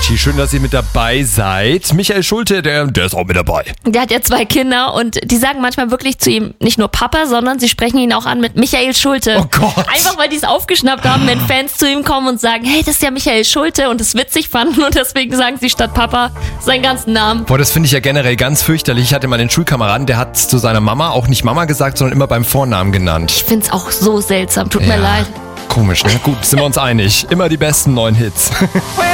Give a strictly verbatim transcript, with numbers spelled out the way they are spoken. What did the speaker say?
Energy. Schön, dass ihr mit dabei seid. Michael Schulte, der, der ist auch mit dabei. Der hat ja zwei Kinder und die sagen manchmal wirklich zu ihm nicht nur Papa, sondern sie sprechen ihn auch an mit Michael Schulte. Oh Gott. Einfach, weil die es aufgeschnappt haben, wenn Fans zu ihm kommen und sagen, hey, das ist ja Michael Schulte und es witzig fanden und deswegen sagen sie statt Papa seinen ganzen Namen. Boah, das finde ich ja generell ganz fürchterlich. Ich hatte mal den Schulkameraden, der hat zu seiner Mama auch nicht Mama gesagt, sondern immer beim Vornamen genannt. Ich find's auch so seltsam, tut Ja. mir leid. Komisch, ne? Gut, sind wir uns einig. Immer die besten neuen Hits.